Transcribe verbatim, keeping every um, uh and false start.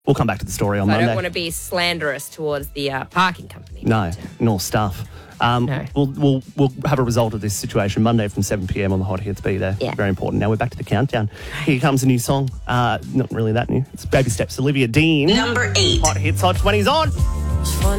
We'll come back to the story on I Monday. don't want to be slanderous towards the uh, parking company. No, nor stuff. Um, No. we'll, we'll we'll have a result of this situation Monday from seven p.m. on the Hot Hits. Be there. Yeah. Very important. Now we're back to the countdown. Here comes a new song. Uh, not really that new. It's Baby Steps. Olivia Dean. Number eight. Hot Hits, Hot twenties on.